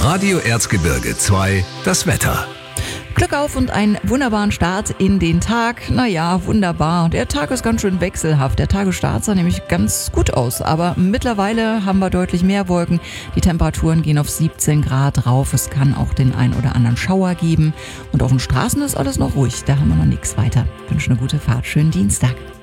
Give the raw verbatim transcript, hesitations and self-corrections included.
Radio Erzgebirge zwei, das Wetter. Glück auf und einen wunderbaren Start in den Tag. Naja, wunderbar. Der Tag ist ganz schön wechselhaft. Der Tagesstart sah nämlich ganz gut aus. Aber mittlerweile haben wir deutlich mehr Wolken. Die Temperaturen gehen auf siebzehn Grad rauf. Es kann auch den ein oder anderen Schauer geben. Und auf den Straßen ist alles noch ruhig. Da haben wir noch nichts weiter. Ich wünsche eine gute Fahrt. Schönen Dienstag.